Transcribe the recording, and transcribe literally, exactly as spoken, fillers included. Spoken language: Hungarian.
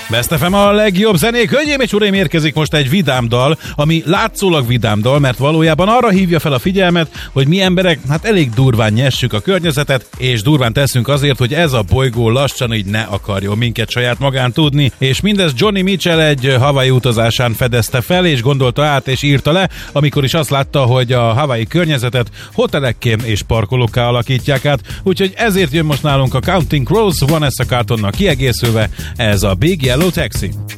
Best ef em a legjobb zenék. Hölgyeim és uraim, érkezik most egy vidám dal, ami látszólag vidám dal, mert valójában arra hívja fel a figyelmet, hogy mi emberek hát elég durván nyessük a környezetet, és durván teszünk azért, hogy ez a bolygó lassan így ne akarjon minket saját magán tudni. És mindezt Johnny Mitchell egy Hawaii utazásán fedezte fel, és gondolta át, és írta le, amikor is azt látta, hogy a Hawaii környezetet hotelekké és parkolókká alakítják át. Úgyhogy ezért jön most nálunk a Counting Crows, Vanessa Carltonnal kiegészülve ez a Big Yellow Taxi.